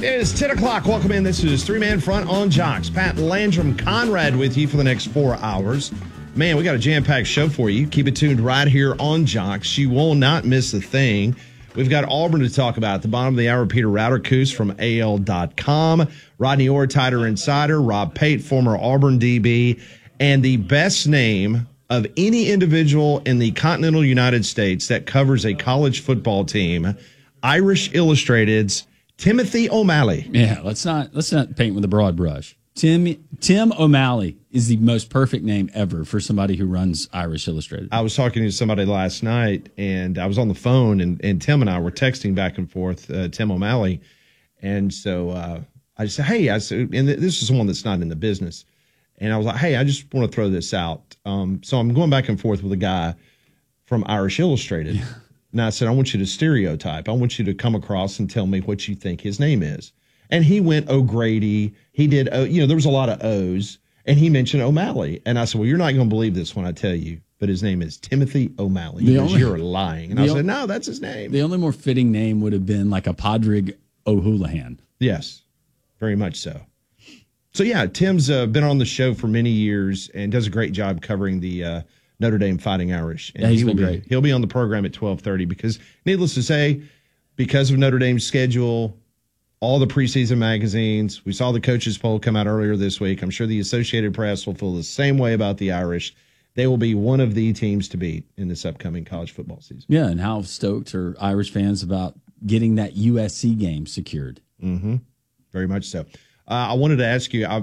It is 10 o'clock. Welcome in. This is Three Man Front on Jocks. Pat Landrum Conrad with you for the next 4 hours. Man, we got a jam-packed show for you. Keep it tuned right here on Jocks. You will not miss a thing. We've got Auburn to talk about. At the bottom of the hour, Peter Rauterkus from AL.com, Rodney Orr, Tighter Insider, Rob Pate, former Auburn DB, and the best name of any individual in the continental United States that covers a college football team, Irish Illustrated's Timothy O'Malley. Yeah, let's not paint with a broad brush. Tim O'Malley is the most perfect name ever for somebody who runs Irish Illustrated. I was talking to somebody last night, and I was on the phone, and Tim and I were texting back and forth, Tim O'Malley. And so I said, hey, and this is someone that's not in the business. And I was like, hey, I just want to throw this out. So I'm going back and forth with a guy from Irish Illustrated. Yeah. And I said, I want you to stereotype. I want you to come across and tell me what you think his name is. And he went O'Grady. He did, there was a lot of O's. And he mentioned O'Malley. And I said, well, you're not going to believe this when I tell you, but his name is Timothy O'Malley. You're lying. And I said, no, that's his name. The only more fitting name would have been like a Padraig O'Houlihan. Yes, very much so. So, yeah, Tim's been on the show for many years and does a great job covering the Notre Dame Fighting Irish. And yeah, he's been great. He'll be on the program at 12:30 because, needless to say, because of Notre Dame's schedule, all the preseason magazines, we saw the coaches poll come out earlier this week. I'm sure the Associated Press will feel the same way about the Irish. They will be one of the teams to beat in this upcoming college football season. Yeah, and how stoked are Irish fans about getting that USC game secured? Mm-hmm. Very much so. I wanted to ask you,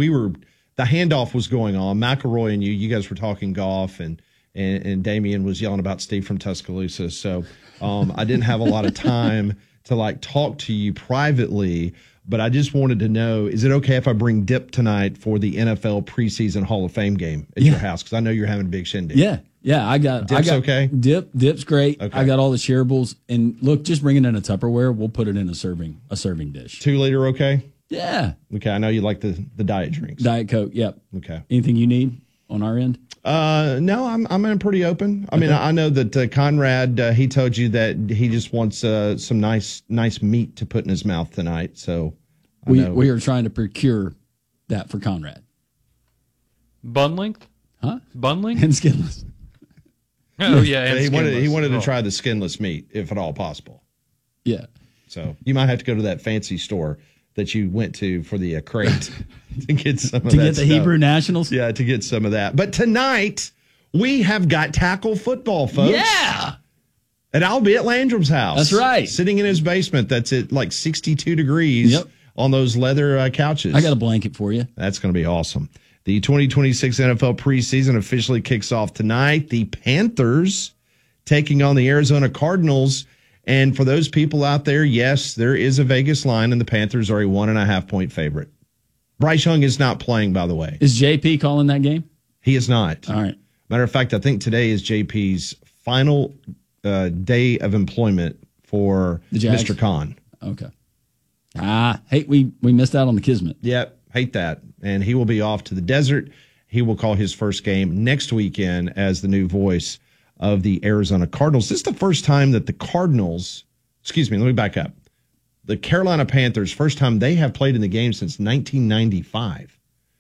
the handoff was going on. McElroy and you guys were talking golf, and Damian was yelling about Steve from Tuscaloosa. So I didn't have a lot of time to talk to you privately, but I just wanted to know, is it okay if I bring Dip tonight for the NFL preseason Hall of Fame game at your house? Because I know you're having a big shindig. Yeah, Dip's okay? Dip's great. Okay. I got all the shareables. And look, just bring it in a Tupperware. We'll put it in a serving dish. 2 liter, okay? Yeah. Okay, I know you like the diet drinks. Diet Coke, yep. Okay. Anything you need on our end? No, I'm pretty open. I mean, I know that Conrad, he told you that he just wants some nice meat to put in his mouth tonight. So we are trying to procure that for Conrad. Bun length? Huh? Bun length? And skinless. Oh, yeah. And he wanted to try the skinless meat, if at all possible. Yeah. So you might have to go to that fancy store that you went to for the crate to get some of that to get the stuff. Hebrew Nationals? Yeah, to get some of that. But tonight, we have got tackle football, folks. Yeah. And I'll be at Landrum's house. That's right. Sitting in his basement that's at 62 degrees on those leather couches. I got a blanket for you. That's going to be awesome. The 2026 NFL preseason officially kicks off tonight. The Panthers taking on the Arizona Cardinals. And for those people out there, yes, there is a Vegas line, and the Panthers are a 1.5 point favorite. Bryce Young is not playing, by the way. Is JP calling that game? He is not. All right. Matter of fact, I think today is JP's final day of employment for Mr. Khan. Okay. Hey, we missed out on the Kismet. Yep, hate that. And he will be off to the desert. He will call his first game next weekend as the new voice of the Arizona Cardinals. This is the first time that the Cardinals, let me back up. The Carolina Panthers, first time they have played in the game since 1995.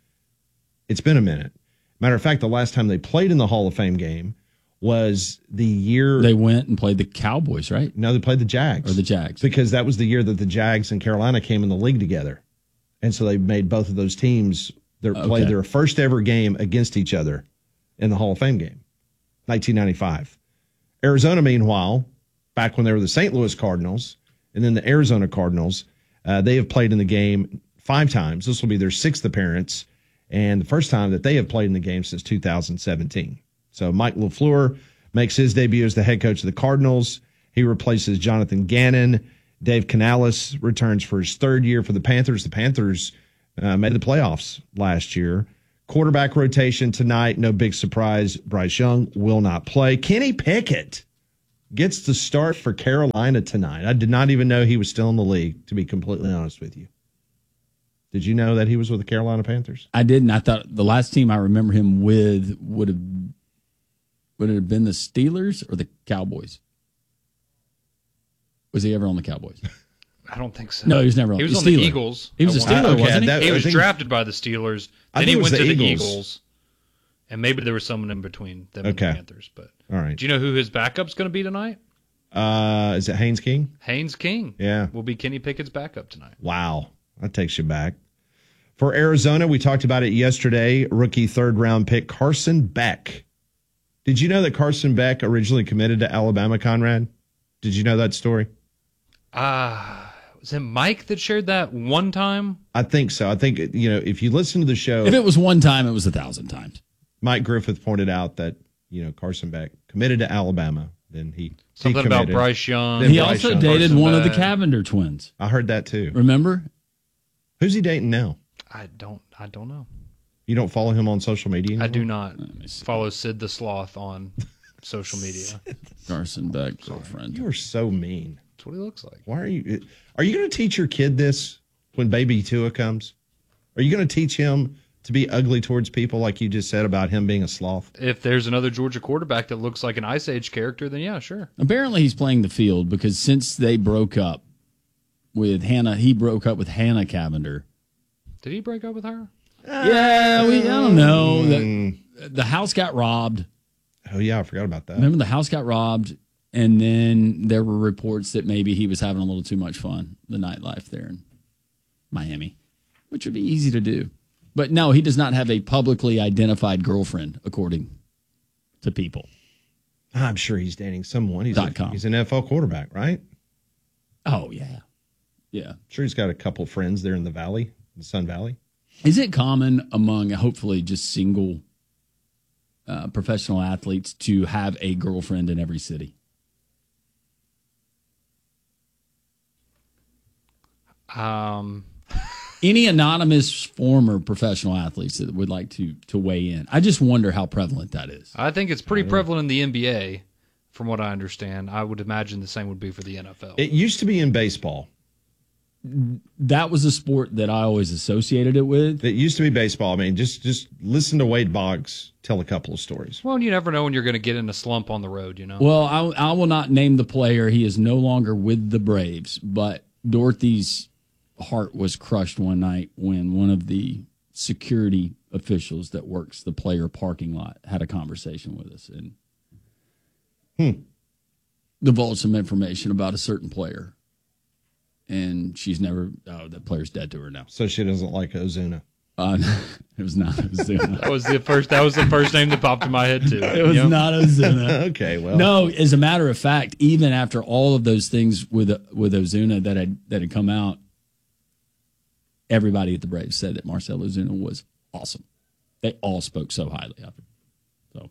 It's been a minute. Matter of fact, the last time they played in the Hall of Fame game was the year they went and played the Cowboys, right? No, they played the Jags. Or the Jags. Because that was the year that the Jags and Carolina came in the league together. And so they made both of those teams play their first ever game against each other in the Hall of Fame game. 1995. Arizona, meanwhile, back when they were the St. Louis Cardinals and then the Arizona Cardinals, they have played in the game 5 times. This will be their 6th appearance and the first time that they have played in the game since 2017. So Mike LaFleur makes his debut as the head coach of the Cardinals. He replaces Jonathan Gannon. Dave Canales returns for his 3rd year for the Panthers. The Panthers made the playoffs last year. Quarterback rotation tonight, no big surprise. Bryce Young will not play. Kenny Pickett gets the start for Carolina tonight. I did not even know he was still in the league, to be completely honest with you. Did you know that he was with the Carolina Panthers? I didn't. I thought the last team I remember him with would it have been the Steelers or the Cowboys? Was he ever on the Cowboys? I don't think so. No, he was never on. He was on Steeler. the Eagles. He was a Steeler, Okay, wasn't he? that- He I was think- drafted by the Steelers. I Then think he it was went to the the Eagles. Eagles. And maybe there was someone in between them and Okay. the Panthers. But All right. do you know who his backup's going to be tonight? Is it Haynes King? Haynes King. Yeah. Will be Kenny Pickett's backup tonight. Wow. That takes you back. For Arizona, we talked about it yesterday. Rookie third-round pick Carson Beck. Did you know that Carson Beck originally committed to Alabama, Conrad? Did you know that story? Was it Mike that shared that one time? I think so. I think, if you listen to the show, If it was one time, it was 1,000 times. Mike Griffith pointed out that, Carson Beck committed to Alabama. Then he Something committed. about Bryce Young. Then He Bryce also Young. dated Carson one of the Beck. Cavender twins. I heard that too. Remember? Who's he dating now? I don't know. You don't follow him on social media anymore? I do not me see. follow Sid the Sloth on social media. Carson Beck, girlfriend. You are so mean. That's what he looks like. Why are you going to teach your kid this when baby Tua comes? Are you going to teach him to be ugly towards people like you just said about him being a sloth? If there's another Georgia quarterback that looks like an Ice Age character, then yeah, sure. Apparently, he's playing the field because since they broke up with Hannah, he broke up with Hannah Cavender. Did he break up with her? Yeah, I don't know. The house got robbed. Oh, yeah, I forgot about that. Remember, the house got robbed, and then there were reports that maybe he was having a little too much fun, the nightlife there in Miami, which would be easy to do. But no, he does not have a publicly identified girlfriend, according to people. I'm sure he's dating someone. He's .com. he's an NFL quarterback, right? Oh, yeah. Yeah. Sure he's got a couple friends there in the valley, the Sun Valley. Is it common among hopefully just single professional athletes to have a girlfriend in every city? Any anonymous former professional athletes that would like to weigh in? I just wonder how prevalent that is. I think it's pretty prevalent in the NBA, from what I understand. I would imagine the same would be for the NFL. It used to be in baseball. That was a sport that I always associated it with. It used to be baseball. I mean, just listen to Wade Boggs tell a couple of stories. Well, you never know when you're going to get in a slump on the road, you know? Well, I will not name the player. He is no longer with the Braves, but Dorothy's heart was crushed one night when one of the security officials that works the player parking lot had a conversation with us and divulged some information about a certain player. And she's never, that player's dead to her now. So she doesn't like Ozuna. It was not Ozuna. That was the first name that popped in my head, too. It was not Ozuna. Okay, well. No, as a matter of fact, even after all of those things with Ozuna that had come out, everybody at the Braves said that Marcell Ozuna was awesome. They all spoke so highly of him. So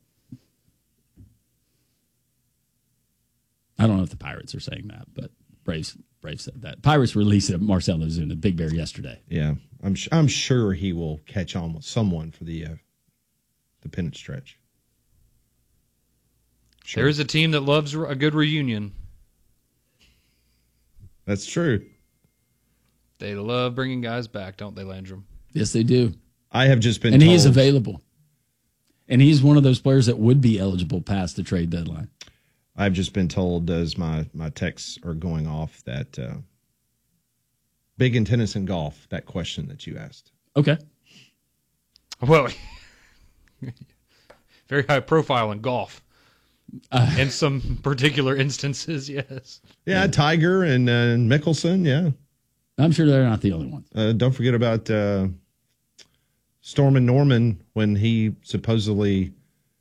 I don't know if the Pirates are saying that, but Braves said that. Pirates released Marcell Ozuna, Big Bear, yesterday. Yeah, I'm sure he will catch on with someone for the pennant stretch. Sure. There is a team that loves a good reunion. That's true. They love bringing guys back, don't they, Landrum? Yes, they do. I have just been And told, he is available. And he's one of those players that would be eligible past the trade deadline. I've just been told as my texts are going off that big in tennis and golf, that question that you asked. Okay. Well, very high profile in golf. In some particular instances, yes. Yeah, Tiger and Mickelson, yeah. I'm sure they're not the only ones. Don't forget about Stormin Norman when he supposedly,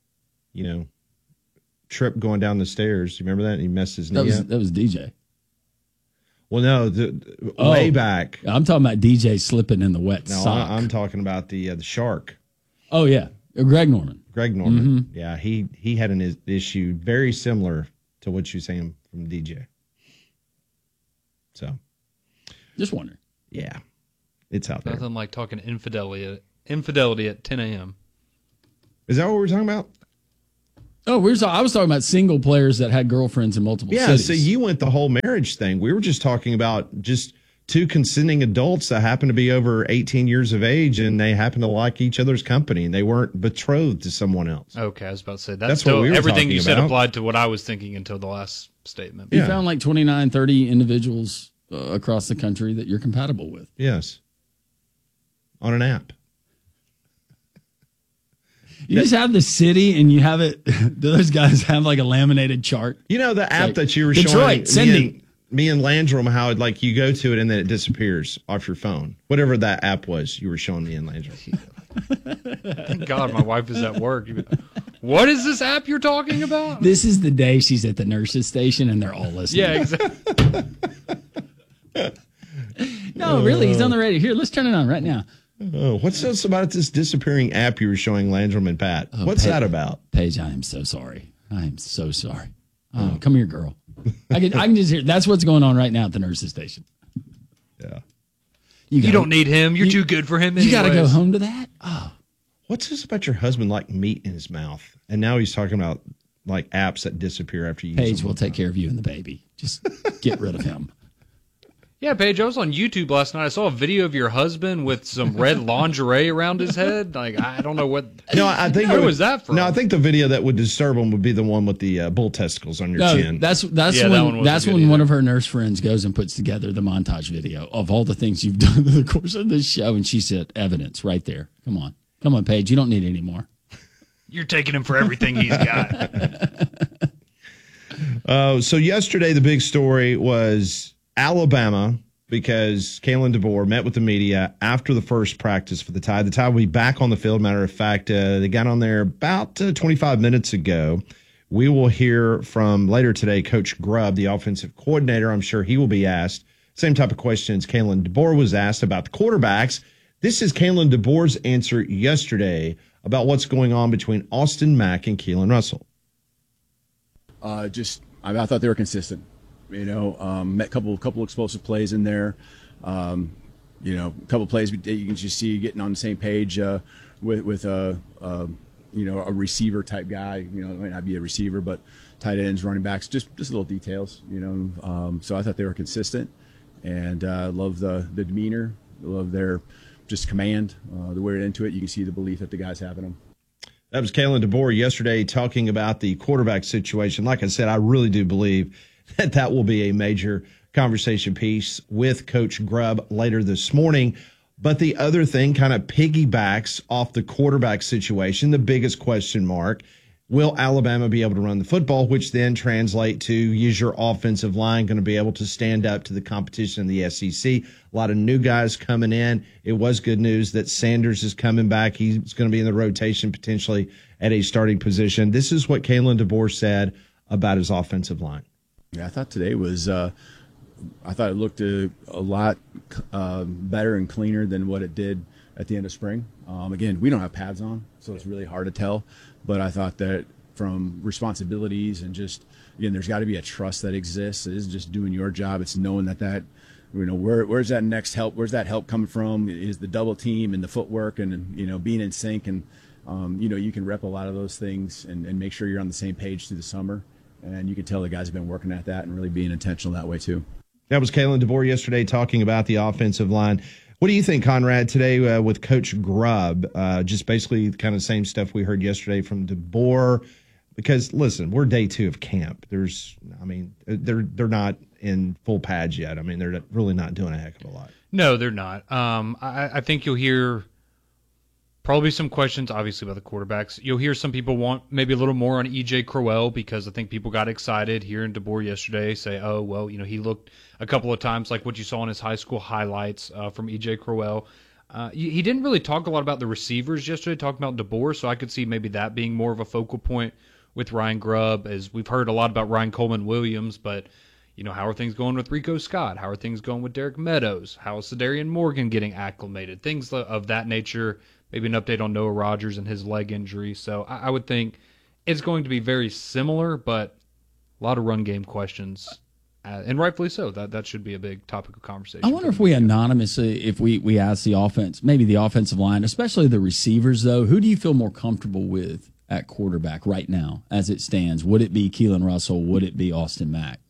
tripped going down the stairs. You remember that? He messed his knee up. That was DJ. Well, no, way back. I'm talking about DJ slipping in the wet No, sock. I'm talking about the shark. Oh, yeah. Greg Norman. Greg Norman. Mm-hmm. Yeah, he had an issue very similar to what you're saying from DJ. So, Just wondering. yeah, it's out there. Nothing like talking infidelity at 10 a.m. Is that what we're talking about? Oh, I was talking about single players that had girlfriends in multiple Yeah, cities. so you went the whole marriage thing. We were just talking about just two consenting adults that happen to be over 18 years of age and they happen to like each other's company and they weren't betrothed to someone else. Okay, I was about to say, That's still, what we were everything talking you said about. applied to what I was thinking until the last statement. You Yeah. found like 29, 30 individuals across the country that you're compatible with. Yes. On an app. You just have the city and you have it. Do those guys have like a laminated chart? You know, the app like, that you were Detroit, showing me and Landrum, how like you go to it and then it disappears off your phone. Whatever that app was you were showing me and Landrum. Thank God my wife is at work. What is this app you're talking about? This is the day she's at the nurse's station and they're all listening. Yeah, exactly. No, really, he's on the radio. Here, let's turn it on right now. Oh, what's this about this disappearing app you were showing Landrum and Pat? What's that about? Paige, I am so sorry. I am so sorry. Oh, come here, girl. I can just hear. That's what's going on right now at the nurse's station. Yeah. You don't need him. You're too good for him anyways. You got to go home to that? Oh. What's this about your husband like meat in his mouth? And now he's talking about like apps that disappear after you use Paige them. will take care of you and the baby. Just get rid of him. Yeah, Paige, I was on YouTube last night. I saw a video of your husband with some red lingerie around his head. Like, I don't know what. No, I think who was that from? No, I think the video that would disturb him would be the one with the bull testicles on your chin. That's when one of her nurse friends goes and puts together the montage video of all the things you've done in the course of this show, and she said, "Evidence right there. Come on, Paige. You don't need any more. You're taking him for everything he's got." So yesterday the big story was Alabama, because Kalen DeBoer met with the media after the first practice for the Tide. The Tide will be back on the field. Matter of fact, they got on there about 25 minutes ago. We will hear from later today Coach Grubb, the offensive coordinator. I'm sure he will be asked same type of questions Kalen DeBoer was asked about the quarterbacks. This is Kalen DeBoer's answer yesterday about what's going on between Austin Mack and Keelan Russell. I thought they were consistent. Met a couple explosive plays in there. A couple plays you can just see getting on the same page with a receiver type guy. It might not be a receiver, but tight ends, running backs, just little details. So I thought they were consistent, and love the demeanor, love their just command, the way into it. You can see the belief that the guys have in them. That was Kalen DeBoer yesterday talking about the quarterback situation. Like I said, I really do believe that will be a major conversation piece with Coach Grubb later this morning. But the other thing kind of piggybacks off the quarterback situation, the biggest question mark. Will Alabama be able to run the football, which then translate to, is your offensive line going to be able to stand up to the competition in the SEC? A lot of new guys coming in. It was good news that Sanders is coming back. He's going to be in the rotation potentially at a starting position. This is what Kalen DeBoer said about his offensive line. Yeah, I thought today was I thought it looked a lot better and cleaner than what it did at the end of spring. Again, we don't have pads on, so it's really hard to tell. But I thought that from responsibilities and just, again, there's got to be a trust that exists. It isn't just doing your job. It's knowing that where's that next help? Where's that help coming from? Is the double team and the footwork and, being in sync. And, you can rep a lot of those things and make sure you're on the same page through the summer. And you can tell the guys have been working at that and really being intentional that way too. That was Kalen DeBoer yesterday talking about the offensive line. What do you think, Conrad, today with Coach Grubb? Just basically kind of the same stuff we heard yesterday from DeBoer. Because, listen, we're day 2 of camp. They're not in full pads yet. They're really not doing a heck of a lot. No, they're not. I think you'll hear probably some questions, obviously, about the quarterbacks. You'll hear some people want maybe a little more on E.J. Crowell, because I think people got excited hearing DeBoer yesterday say, oh, well, he looked a couple of times like what you saw in his high school highlights from E.J. Crowell. He didn't really talk a lot about the receivers yesterday, talking about DeBoer, so I could see maybe that being more of a focal point with Ryan Grubb, as we've heard a lot about Ryan Coleman-Williams, but how are things going with Rico Scott? How are things going with Derek Meadows? How is Cedarian Morgan getting acclimated? Things of that nature. Maybe an update on Noah Rogers and his leg injury. So I would think it's going to be very similar, but a lot of run game questions, and rightfully so. That should be a big topic of conversation. I wonder if we anonymously, if we ask the offense, maybe the offensive line, especially the receivers, though, who do you feel more comfortable with at quarterback right now as it stands? Would it be Keelan Russell? Would it be Austin Mack?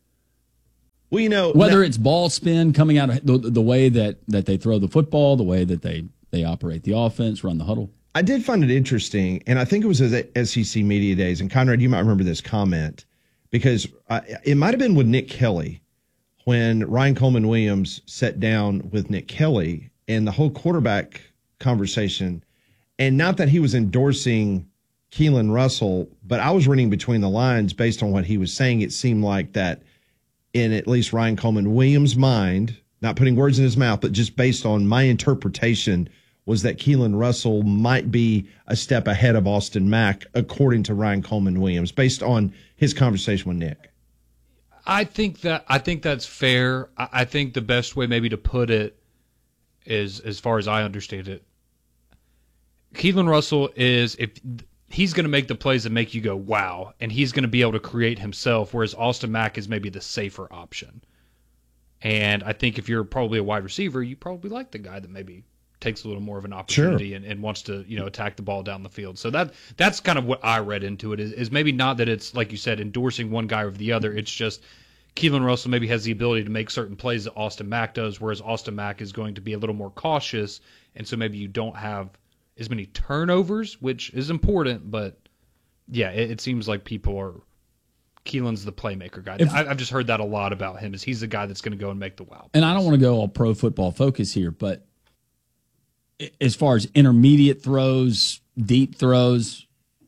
Well, whether it's ball spin coming out of the way that they throw the football, the way that they operate the offense, run the huddle. I did find it interesting, and I think it was at SEC Media Days, and Conrad, you might remember this comment, because it might have been with Nick Kelly when Ryan Coleman Williams sat down with Nick Kelly and the whole quarterback conversation, and not that he was endorsing Keelan Russell, but I was reading between the lines based on what he was saying. It seemed like that in at least Ryan Coleman Williams' mind, not putting words in his mouth, but just based on my interpretation, was that Keelan Russell might be a step ahead of Austin Mack, according to Ryan Coleman Williams, based on his conversation with Nick. I think that's fair. I think the best way maybe to put it is, as far as I understand it, Keelan Russell is, if he's going to make the plays that make you go, wow, and he's going to be able to create himself, whereas Austin Mack is maybe the safer option. And I think if you're probably a wide receiver, you probably like the guy that maybe takes a little more of an opportunity and wants to, attack the ball down the field. So that's kind of what I read into it, is maybe not that it's, like you said, endorsing one guy over the other. It's just Keelan Russell maybe has the ability to make certain plays that Austin Mack does, whereas Austin Mack is going to be a little more cautious, and so maybe you don't have as many turnovers, which is important. But yeah, it seems like Keelan's the playmaker guy. I've just heard that a lot about him, is he's the guy that's going to go and make the wow. And I don't want to go all Pro Football Focus here, but as far as intermediate throws, deep throws,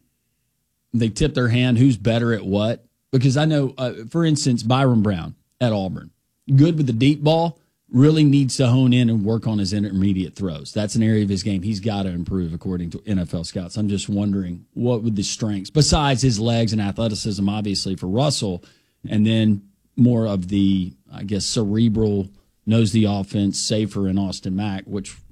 they tip their hand, who's better at what? Because I know, for instance, Byron Brown at Auburn, good with the deep ball, really needs to hone in and work on his intermediate throws. That's an area of his game he's got to improve, according to NFL scouts. I'm just wondering, what would the strengths, besides his legs and athleticism, obviously, for Russell, and then more of the, I guess, cerebral, knows the offense, safer in Austin Mack,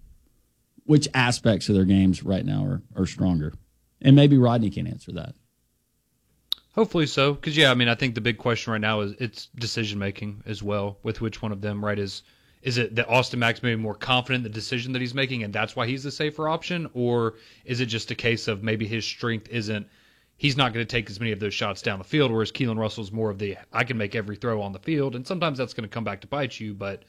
which aspects of their games right now are stronger? And maybe Rodney can answer that. Hopefully so, because I think the big question right now is it's decision making as well, with which one of them, right? Is it that Austin Mack's maybe more confident in the decision that he's making, and that's why he's the safer option, or is it just a case of maybe his strength isn't, he's not going to take as many of those shots down the field, whereas Keelan Russell's more of the, I can make every throw on the field, and sometimes that's going to come back to bite you, but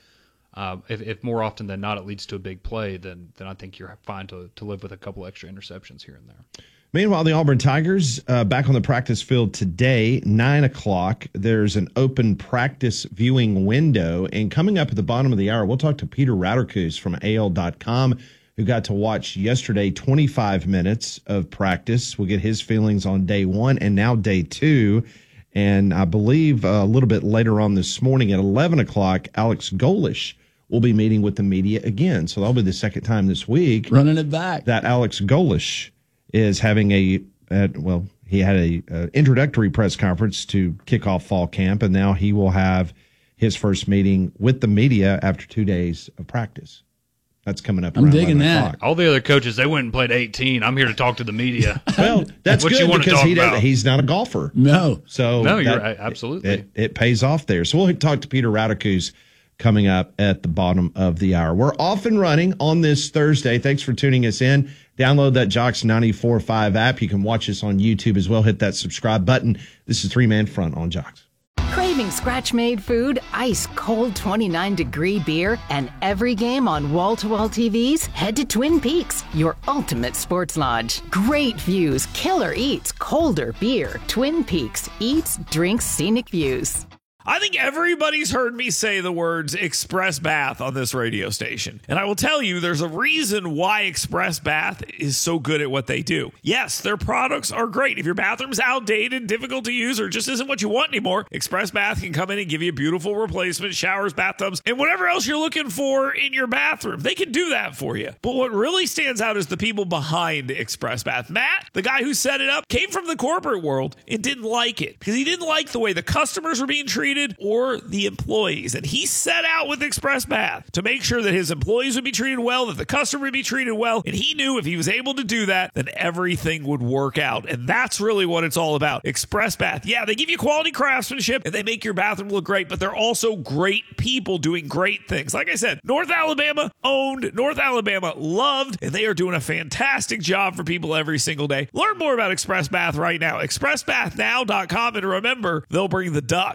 if more often than not it leads to a big play, then I think you're fine to live with a couple extra interceptions here and there. Meanwhile, the Auburn Tigers back on the practice field today, 9 o'clock. There's an open practice viewing window. And coming up at the bottom of the hour, we'll talk to Peter Rauterkus from AL.com, who got to watch yesterday 25 minutes of practice. We'll get his feelings on day one and now day two. And I believe a little bit later on this morning at 11 o'clock, Alex Golesh will be meeting with the media again. So that'll be the second time this week. Running it back. That Alex Golesh is having he had a introductory press conference to kick off fall camp, and now he will have his first meeting with the media after 2 days of practice. That's coming up. I'm digging that. All the other coaches, they went and played 18. I'm here to talk to the media. Well, that's what good you want to because talk about. He's not a golfer. No. So you're right. Absolutely. It pays off there. So we'll talk to Peter Rauterkus coming up at the bottom of the hour. We're off and running on this Thursday. Thanks for tuning us in. Download that Jocks 94.5 app. You can watch us on YouTube as well. Hit that subscribe button. This is Three Man Front on Jocks. Craving scratch-made food, ice-cold 29-degree beer, and every game on wall-to-wall TVs? Head to Twin Peaks, your ultimate sports lodge. Great views, killer eats, colder beer. Twin Peaks, eats, drinks, scenic views. I think everybody's heard me say the words Express Bath on this radio station. And I will tell you, there's a reason why Express Bath is so good at what they do. Yes, their products are great. If your bathroom's outdated, difficult to use, or just isn't what you want anymore, Express Bath can come in and give you beautiful replacement showers, bathtubs, and whatever else you're looking for in your bathroom. They can do that for you. But what really stands out is the people behind Express Bath. Matt, the guy who set it up, came from the corporate world and didn't like it because he didn't like the way the customers were being treated or the employees. And he set out with Express Bath to make sure that his employees would be treated well, that the customer would be treated well. And he knew if he was able to do that, then everything would work out. And that's really what it's all about. Express Bath. Yeah, they give you quality craftsmanship and they make your bathroom look great, but they're also great people doing great things. Like I said, North Alabama owned, North Alabama loved, and they are doing a fantastic job for people every single day. Learn more about Express Bath right now. ExpressBathNow.com, and remember, they'll bring the duck. Quack, quack.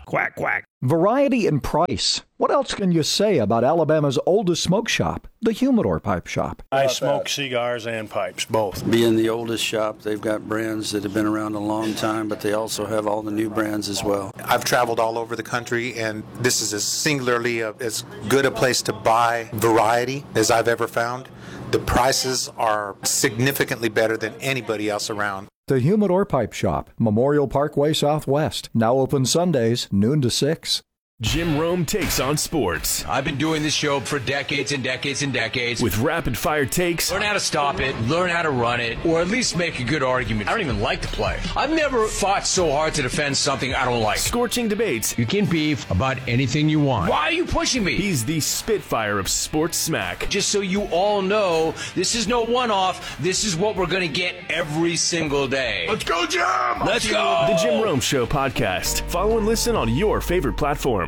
quack. Variety and price. What else can you say about Alabama's oldest smoke shop, the Humidor Pipe Shop? I smoke cigars and pipes, both. Being the oldest shop, they've got brands that have been around a long time, but they also have all the new brands as well. I've traveled all over the country, and this is as singularly as good a place to buy variety as I've ever found. The prices are significantly better than anybody else around. The Humidor Pipe Shop, Memorial Parkway Southwest. Now open Sundays, noon to 6. Jim Rome takes on sports. I've been doing this show for decades and decades and decades. With rapid-fire takes. Learn how to stop it, learn how to run it, or at least make a good argument. I don't even like to play. I've never fought so hard to defend something I don't like. Scorching debates. You can beef about anything you want. Why are you pushing me? He's the Spitfire of sports smack. Just so you all know, this is no one-off. This is what we're going to get every single day. Let's go, Jim! Let's go! The Jim Rome Show podcast. Follow and listen on your favorite platform.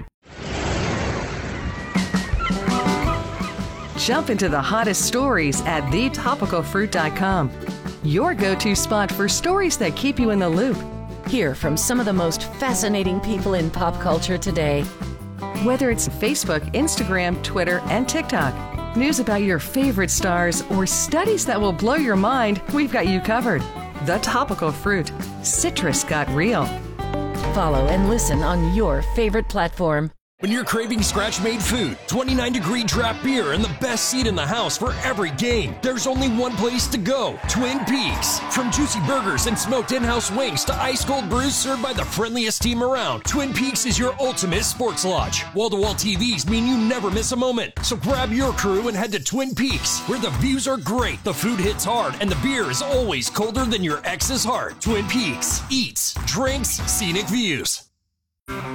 Jump into the hottest stories at thetopicalfruit.com. Your go-to spot for stories that keep you in the loop. Hear from some of the most fascinating people in pop culture today. Whether it's Facebook, Instagram, Twitter, and TikTok, news about your favorite stars, or studies that will blow your mind, we've got you covered. The Topical Fruit. Citrus got real. Follow and listen on your favorite platform. When you're craving scratch-made food, 29-degree draft beer, and the best seat in the house for every game, there's only one place to go, Twin Peaks. From juicy burgers and smoked in-house wings to ice-cold brews served by the friendliest team around, Twin Peaks is your ultimate sports lodge. Wall-to-wall TVs mean you never miss a moment. So grab your crew and head to Twin Peaks, where the views are great, the food hits hard, and the beer is always colder than your ex's heart. Twin Peaks. Eats, drinks, scenic views.